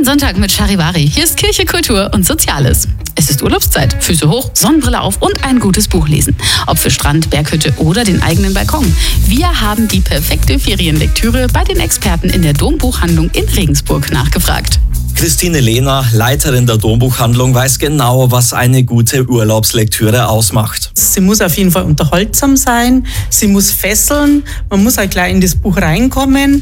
Sonntag mit Charivari. Hier ist Kirche, Kultur und Soziales. Es ist Urlaubszeit. Füße hoch, Sonnenbrille auf und ein gutes Buch lesen. Ob für Strand, Berghütte oder den eigenen Balkon. Wir haben die perfekte Ferienlektüre bei den Experten in der Dombuchhandlung in Regensburg nachgefragt. Christine Lehner, Leiterin der Dombuchhandlung, weiß genau, was eine gute Urlaubslektüre ausmacht. Sie muss auf jeden Fall unterhaltsam sein, sie muss fesseln, man muss auch gleich in das Buch reinkommen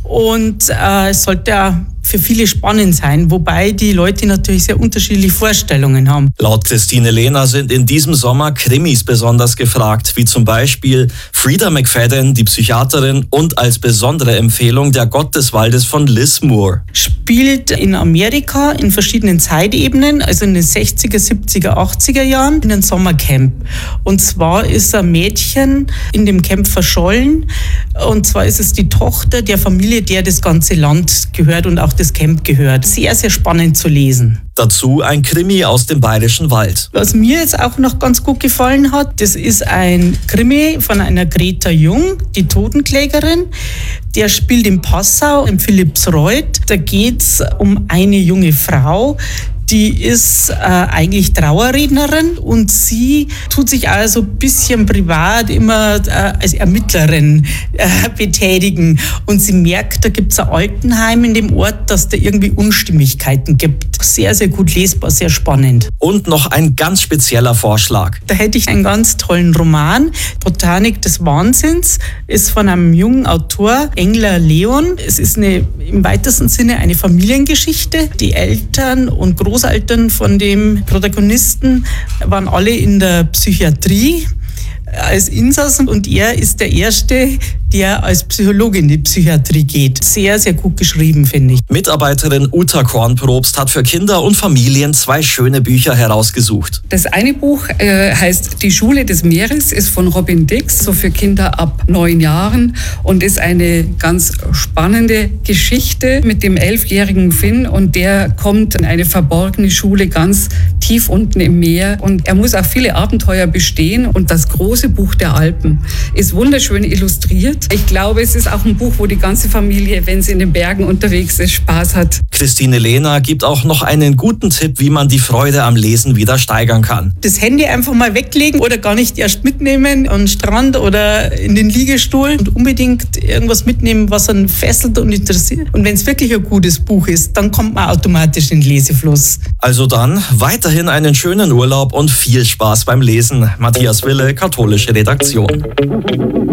und es sollte auch für viele spannend sein, wobei die Leute natürlich sehr unterschiedliche Vorstellungen haben. Laut Christine Lehner sind in diesem Sommer Krimis besonders gefragt, wie zum Beispiel Frieda McFadden, die Psychiaterin, und als besondere Empfehlung Der Gott des Waldes von Liz Moore. Spielt in Amerika in verschiedenen Zeitebenen, also in den 60er, 70er, 80er Jahren, in einem Sommercamp. Und zwar ist ein Mädchen in dem Camp verschollen, und zwar ist es die Tochter der Familie, der das ganze Land gehört und auch das Camp gehört. Sehr, sehr spannend zu lesen. Dazu ein Krimi aus dem Bayerischen Wald. Was mir jetzt auch noch ganz gut gefallen hat, das ist ein Krimi von einer Greta Jung, die Totenklägerin. Der spielt in Passau, im Philippsreuth. Da geht es um eine junge Frau, die ist eigentlich Trauerrednerin und sie tut sich also ein bisschen privat immer als Ermittlerin betätigen. Und sie merkt, da gibt es ein Altenheim in dem Ort, dass da irgendwie Unstimmigkeiten gibt. Sehr, sehr gut lesbar, sehr spannend. Und noch ein ganz spezieller Vorschlag. Da hätte ich einen ganz tollen Roman. Botanik des Wahnsinns ist von einem jungen Autor, Engler Leon. Es ist im weitesten Sinne eine Familiengeschichte. Die Eltern und Großeltern von dem Protagonisten waren alle in der Psychiatrie als Insassen und er ist der Erste, der als Psychologe in die Psychiatrie geht. Sehr, sehr gut geschrieben, finde ich. Mitarbeiterin Uta Kornprobst hat für Kinder und Familien 2 schöne Bücher herausgesucht. Das eine Buch heißt Die Schule des Meeres, ist von Robin Dix, so für Kinder ab 9 Jahren und ist eine ganz spannende Geschichte mit dem 11-jährigen Finn und der kommt in eine verborgene Schule ganz tief unten im Meer und er muss auch viele Abenteuer bestehen und das große Buch der Alpen ist wunderschön illustriert. Ich glaube, es ist auch ein Buch, wo die ganze Familie, wenn sie in den Bergen unterwegs ist, Spaß hat. Christine Lehner gibt auch noch einen guten Tipp, wie man die Freude am Lesen wieder steigern kann. Das Handy einfach mal weglegen oder gar nicht erst mitnehmen an den Strand oder in den Liegestuhl und unbedingt irgendwas mitnehmen, was einen fesselt und interessiert. Und wenn es wirklich ein gutes Buch ist, dann kommt man automatisch in den Lesefluss. Also dann weiterhin einen schönen Urlaub und viel Spaß beim Lesen. Matthias Wille, Katholische Redaktion.